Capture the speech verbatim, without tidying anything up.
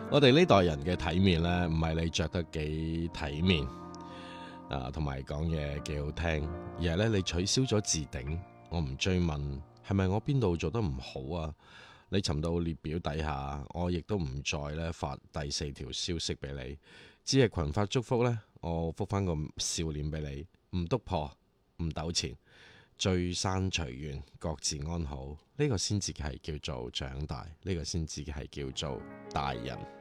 我哋呢代人嘅體面呢，唔係你着得幾體面啊，同埋講嘢幾好聽，而係咧你取消咗置頂，我唔追問係咪我邊度做得唔好啊？你沉到列表底下，我亦都唔再咧發第四條消息俾你，只係群發祝福呢，我覆返個笑臉俾你，唔督破，唔糾纏，聚散隨緣，各自安好，呢、這個先至係叫做長大，呢、這個先至係叫做大人。